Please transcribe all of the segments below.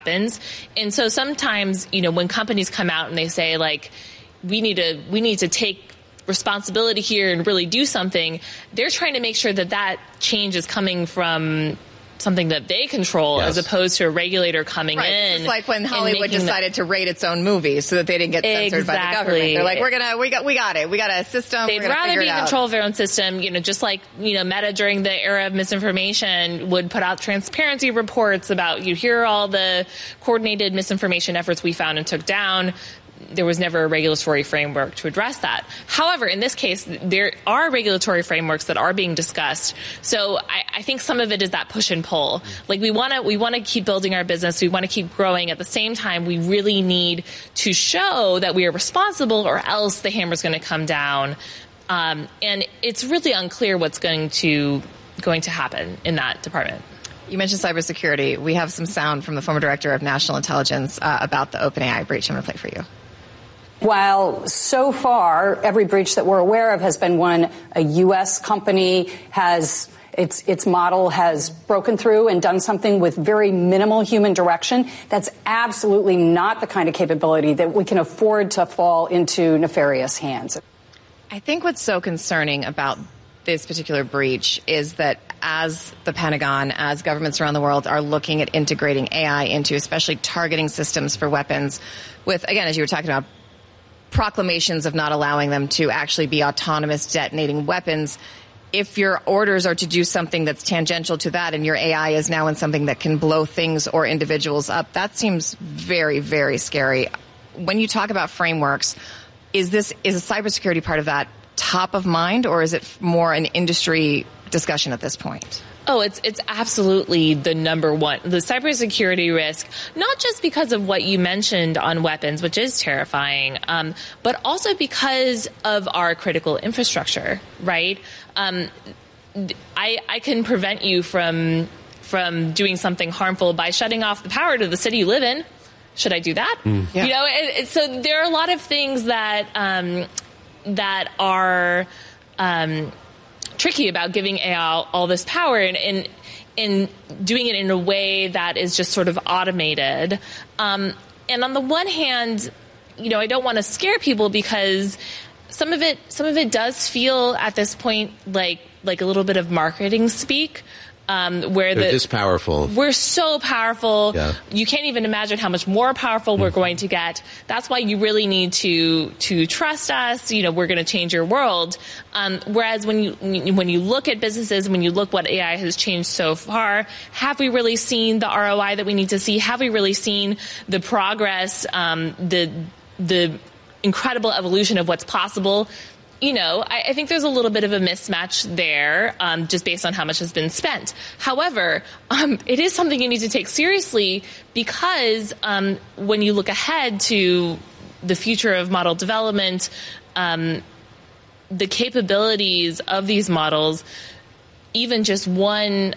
happens. And so sometimes, when companies come out and they say, like, we need to take responsibility here and really do something, they're trying to make sure that change is coming from something that they control, as opposed to a regulator coming in. It's like when Hollywood decided to rate its own movies so that they didn't get censored by the government. They're like, we got it. We got a system. They'd rather be in control of their own system, just like, Meta during the era of misinformation would put out transparency reports about, here are all the coordinated misinformation efforts we found and took down. There was never a regulatory framework to address that. However, in this case, there are regulatory frameworks that are being discussed. So I think some of it is that push and pull. Like, we want to keep building our business. We want to keep growing. At the same time, we really need to show that we are responsible, or else the hammer's going to come down. And it's really unclear what's going to happen in that department. You mentioned cybersecurity. We have some sound from the former director of national intelligence about the OpenAI breach. I'm going to play for you. While so far every breach that we're aware of has been one a U.S. company has its model has broken through and done something with very minimal human direction, that's absolutely not the kind of capability that we can afford to fall into nefarious hands. I think what's so concerning about this particular breach is that as the Pentagon, as governments around the world are looking at integrating AI into especially targeting systems for weapons with, again, as you were talking about, proclamations of not allowing them to actually be autonomous detonating weapons. If your orders are to do something that's tangential to that and your AI is now in something that can blow things or individuals up, that seems very, very scary. When you talk about frameworks, is a cybersecurity part of that top of mind, or is it more an industry discussion at this point? Oh, it's absolutely the number one, the cybersecurity risk, not just because of what you mentioned on weapons, which is terrifying, but also because of our critical infrastructure, right? I can prevent you from doing something harmful by shutting off the power to the city you live in. Should I do that? Yeah. So there are a lot of things that are tricky about giving AI all this power and doing it in a way that is just sort of automated. And on the one hand, I don't want to scare people because some of it does feel at this point like a little bit of marketing speak. Where they're this powerful. We're so powerful. Yeah. You can't even imagine how much more powerful we're going to get. That's why you really need to trust us. We're going to change your world. Whereas when you look at businesses, when you look what AI has changed so far, have we really seen the ROI that we need to see? Have we really seen the progress, the incredible evolution of what's possible? I think there's a little bit of a mismatch there, just based on how much has been spent. However, it is something you need to take seriously because when you look ahead to the future of model development, the capabilities of these models, even just one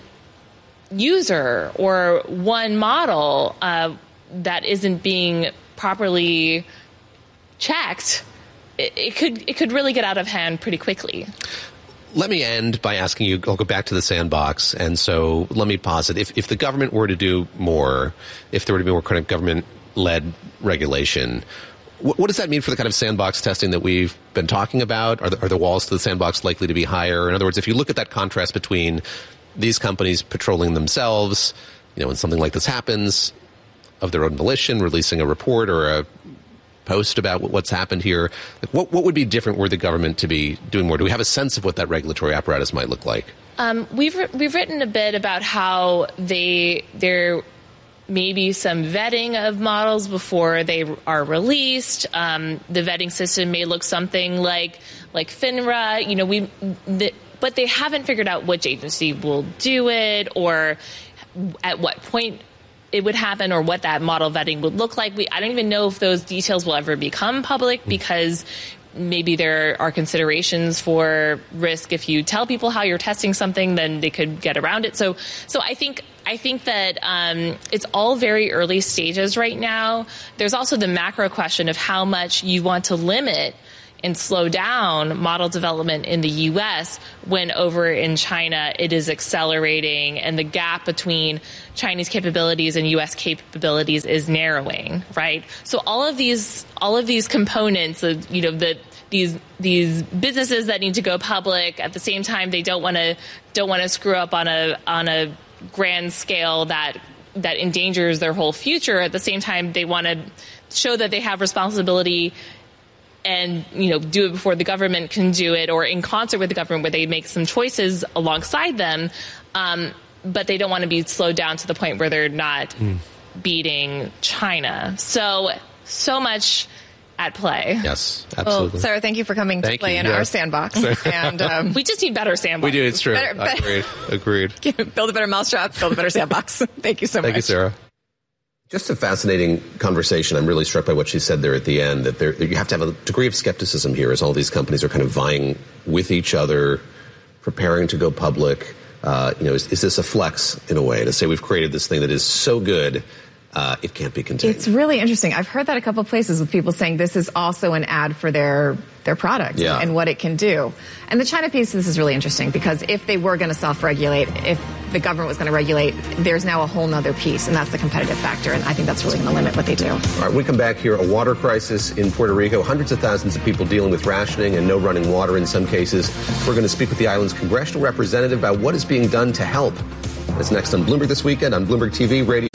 user or one model that isn't being properly checked, it could really get out of hand pretty quickly. Let me end by asking you, I'll go back to the sandbox, and so let me posit, if the government were to do more, if there were to be more kind of government-led regulation, what does that mean for the kind of sandbox testing that we've been talking about? Are the walls to the sandbox likely to be higher? In other words, if you look at that contrast between these companies patrolling themselves, when something like this happens, of their own volition, releasing a report or a post about what's happened here, what would be different were the government to be doing more? Do we have a sense of what that regulatory apparatus might look like? We've written a bit about how there may be some vetting of models before they are released. The vetting system may look something like FINRA. But they haven't figured out which agency will do it or at what point it would happen or what that model vetting would look like. I don't even know if those details will ever become public because maybe there are considerations for risk. If you tell people how you're testing something, then they could get around it. So I think that it's all very early stages right now. There's also the macro question of how much you want to limit and slow down model development in the U.S. when over in China it is accelerating and the gap between Chinese capabilities and U.S. capabilities is narrowing, right? So all of these components, these businesses that need to go public at the same time they don't want to screw up on a grand scale that endangers their whole future. At the same time, they want to show that they have responsibility and, do it before the government can do it, or in concert with the government where they make some choices alongside them. But they don't want to be slowed down to the point where they're not beating China. So much at play. Yes, absolutely. Well, Sarah, thank you for coming to play in our sandbox. And we just need better sandbox. We do, it's true. Agreed. Build a better mousetrap, build a better sandbox. Thank you so much. Thank you, Sarah. Just a fascinating conversation. I'm really struck by what she said there at the end, that you have to have a degree of skepticism here as all these companies are kind of vying with each other, preparing to go public. Is this a flex in a way to say we've created this thing that is so good it can't be contained? It's really interesting. I've heard that a couple of places with people saying this is also an ad for their product and what it can do. And the China piece, this is really interesting because if they were going to self-regulate, if the government was going to regulate, there's now a whole nother piece, and that's the competitive factor. And I think that's really going to limit what they do. All right, we come back here. A water crisis in Puerto Rico. Hundreds of thousands of people dealing with rationing and no running water in some cases. We're going to speak with the island's congressional representative about what is being done to help. That's next on Bloomberg This Weekend on Bloomberg TV, radio.